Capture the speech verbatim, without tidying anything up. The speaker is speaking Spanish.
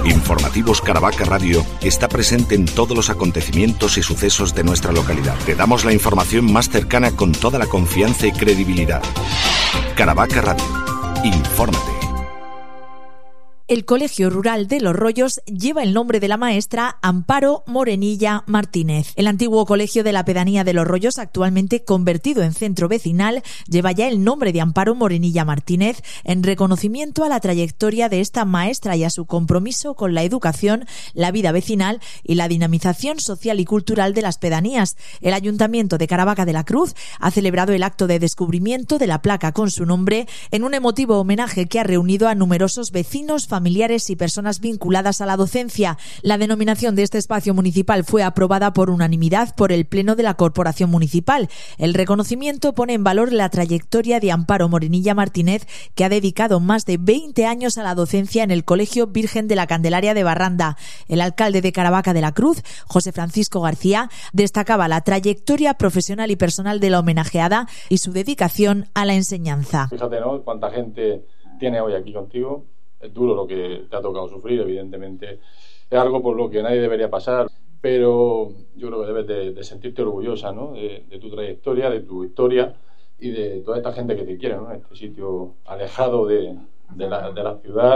Informativos Caravaca Radio está presente en todos los acontecimientos y sucesos de nuestra localidad. Te damos la información más cercana con toda la confianza y credibilidad. Caravaca Radio. Infórmate. El Colegio Rural de Los Rollos lleva el nombre de la maestra Amparo Morenilla Martínez. El antiguo colegio de la pedanía de Los Rollos, actualmente convertido en centro vecinal, lleva ya el nombre de Amparo Morenilla Martínez en reconocimiento a la trayectoria de esta maestra y a su compromiso con la educación, la vida vecinal y la dinamización social y cultural de las pedanías. El Ayuntamiento de Caravaca de la Cruz ha celebrado el acto de descubrimiento de la placa con su nombre en un emotivo homenaje que ha reunido a numerosos vecinos, familiares y personas vinculadas a la docencia. La denominación de este espacio municipal fue aprobada por unanimidad por el Pleno de la Corporación Municipal. El reconocimiento pone en valor la trayectoria de Amparo Morenilla Martínez, que ha dedicado más de veinte años a la docencia en el Colegio Virgen de la Candelaria de Barranda. El alcalde de Caravaca de la Cruz, José Francisco García, destacaba la trayectoria profesional y personal de la homenajeada y su dedicación a la enseñanza. Fíjate, ¿no?, cuánta gente tiene hoy aquí contigo. Es duro lo que te ha tocado sufrir, evidentemente. Es algo por lo que nadie debería pasar, pero yo creo que debes de, de sentirte orgullosa, ¿no?, de, de tu trayectoria, de tu historia y de toda esta gente que te quiere, ¿no?, en este sitio alejado de, de, la, de la ciudad.